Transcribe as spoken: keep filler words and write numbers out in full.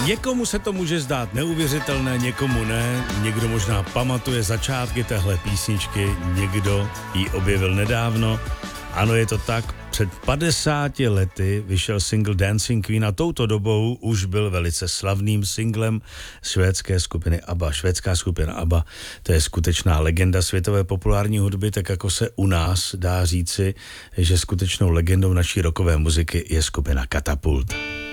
Někomu se to může zdát neuvěřitelné, někomu ne. Někdo možná pamatuje začátky téhle písničky, někdo ji objevil nedávno. Ano, je to tak. Před padesáti lety vyšel single Dancing Queen a touto dobou už byl velice slavným singlem švédské skupiny ABBA. Švédská skupina ABBA, to je skutečná legenda světové populární hudby, tak jako se u nás dá říci, že skutečnou legendou naší rockové muziky je skupina Katapult.